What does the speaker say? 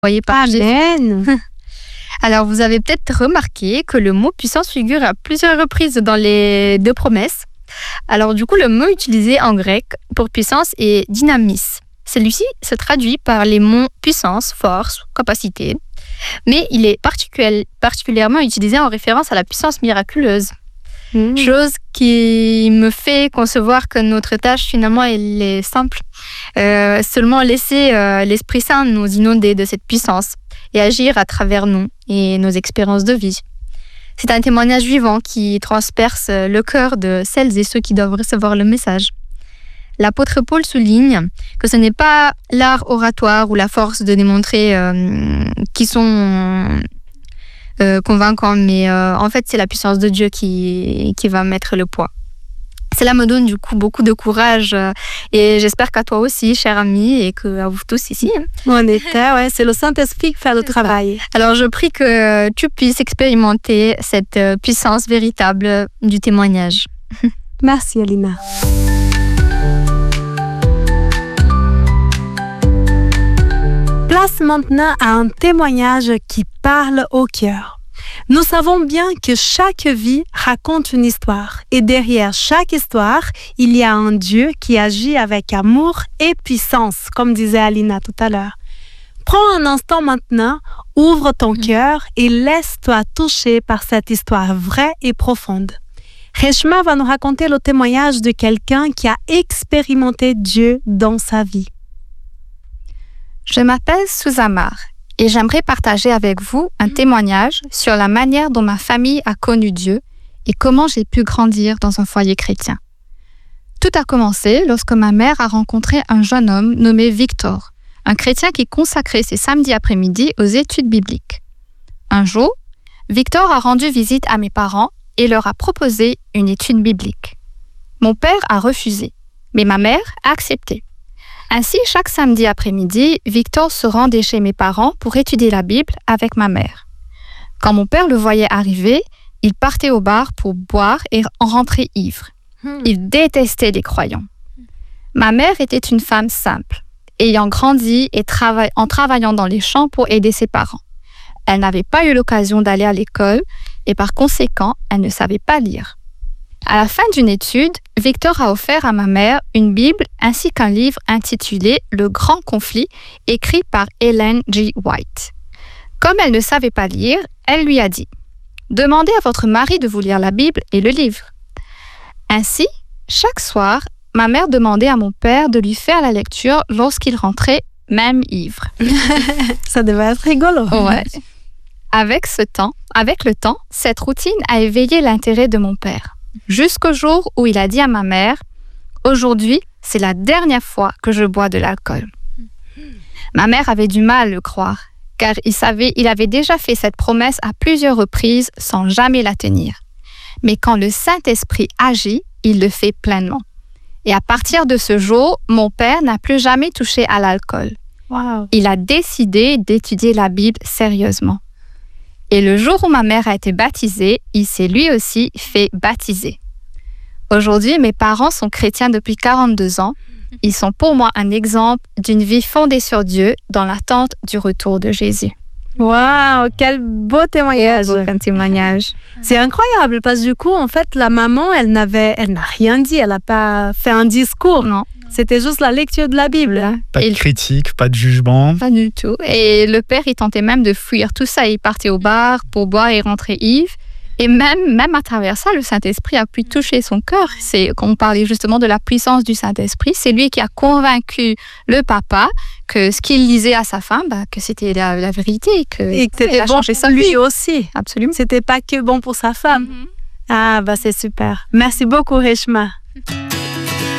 Voyez par Jésus. Amen. Alors, vous avez peut-être remarqué que le mot puissance figure à plusieurs reprises dans les deux promesses. Alors, du coup, le mot utilisé en grec pour puissance est dynamis. Celui-ci se traduit par les mots puissance, force, capacité, mais il est particulièrement utilisé en référence à la puissance miraculeuse. Chose qui me fait concevoir que notre tâche, finalement, elle est simple. Seulement laisser l'Esprit Saint nous inonder de cette puissance et agir à travers nous et nos expériences de vie. C'est un témoignage vivant qui transperce le cœur de celles et ceux qui doivent recevoir le message. L'apôtre Paul souligne que ce n'est pas l'art oratoire ou la force de démontrer qui sont convaincants, mais en fait, c'est la puissance de Dieu qui va mettre le poids. Cela me donne du coup beaucoup de courage et j'espère qu'à toi aussi, cher ami, et qu'à vous tous ici. En effet, ouais, c'est le Saint-Esprit qui fait le travail. Alors, je prie que tu puisses expérimenter cette puissance véritable du témoignage. Merci, Alina. Place maintenant à un témoignage qui parle au cœur. Nous savons bien que chaque vie raconte une histoire et derrière chaque histoire, il y a un Dieu qui agit avec amour et puissance, comme disait Alina tout à l'heure. Prends un instant maintenant, ouvre ton cœur et laisse-toi toucher par cette histoire vraie et profonde. Reshma va nous raconter le témoignage de quelqu'un qui a expérimenté Dieu dans sa vie. Je m'appelle Suzamar et j'aimerais partager avec vous un témoignage sur la manière dont ma famille a connu Dieu et comment j'ai pu grandir dans un foyer chrétien. Tout a commencé lorsque ma mère a rencontré un jeune homme nommé Victor, un chrétien qui consacrait ses samedis après-midi aux études bibliques. Un jour, Victor a rendu visite à mes parents et leur a proposé une étude biblique. Mon père a refusé, mais ma mère a accepté. Ainsi, chaque samedi après-midi, Victor se rendait chez mes parents pour étudier la Bible avec ma mère. Quand mon père le voyait arriver, il partait au bar pour boire et en rentrer ivre. Il détestait les croyants. Ma mère était une femme simple, ayant grandi et en travaillant dans les champs pour aider ses parents. Elle n'avait pas eu l'occasion d'aller à l'école et par conséquent, elle ne savait pas lire. À la fin d'une étude, Victor a offert à ma mère une Bible ainsi qu'un livre intitulé « Le Grand Conflit » écrit par Ellen G. White. Comme elle ne savait pas lire, elle lui a dit « Demandez à votre mari de vous lire la Bible et le livre. » Ainsi, chaque soir, ma mère demandait à mon père de lui faire la lecture lorsqu'il rentrait, même ivre. Ça devait être rigolo. Ouais. Avec le temps, cette routine a éveillé l'intérêt de mon père. Jusqu'au jour où il a dit à ma mère « Aujourd'hui, c'est la dernière fois que je bois de l'alcool. » Ma mère avait du mal à le croire, car il avait déjà fait cette promesse à plusieurs reprises sans jamais la tenir. Mais quand le Saint-Esprit agit, il le fait pleinement. Et à partir de ce jour, mon père n'a plus jamais touché à l'alcool. Wow. Il a décidé d'étudier la Bible sérieusement. Et le jour où ma mère a été baptisée, il s'est lui aussi fait baptiser. Aujourd'hui, mes parents sont chrétiens depuis 42 ans. Ils sont pour moi un exemple d'une vie fondée sur Dieu dans l'attente du retour de Jésus. Waouh, quel beau témoignage. Un témoignage. C'est incroyable parce que du coup, en fait, la maman, elle n'a rien dit, elle n'a pas fait un discours. Non. C'était juste la lecture de la Bible. Pas de critique, pas de jugement. Pas du tout. Et le père, il tentait même de fuir tout ça. Il partait au bar pour boire et rentrer ivre. Et même à travers ça, le Saint-Esprit a pu toucher son cœur. On parlait justement de la puissance du Saint-Esprit. C'est lui qui a convaincu le papa que ce qu'il lisait à sa femme, que c'était la vérité. Et que c'était bon pour lui aussi. Absolument. C'était pas que bon pour sa femme. Ah, c'est super. Merci beaucoup, Reshma.